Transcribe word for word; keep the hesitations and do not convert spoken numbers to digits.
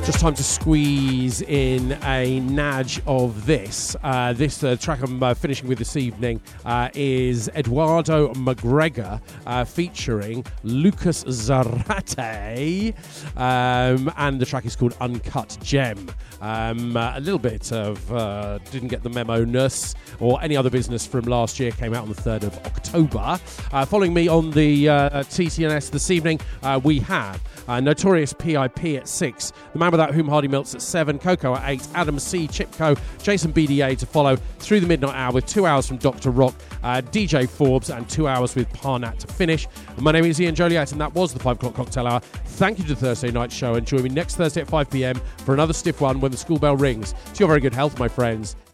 Time to squeeze in a nudge of this. Uh, this uh, track I'm uh, finishing with this evening uh, is Eduardo McGregor uh, featuring Lucas Zarate, um, and the track is called Uncut Gem. Um, uh, a little bit of uh, didn't get the memo-ness or any other business from last year. Came out on the third of October. Uh, following me on the uh, T T N S this evening, uh, we have uh, Notorious P I P at six, the man without whom Hardy Milts at seven, Coco at eight, Adam C, Chipco, Jason B D A to follow through the midnight hour with two hours from Doctor Rock, uh, D J Forbes, and two hours with Parnat to finish. My name is Ian Joliet, and that was the five o'clock cocktail hour. Thank you to the Thursday night show, and join me next Thursday at five p.m. for another stiff one when the school bell rings. To your very good health, my friends.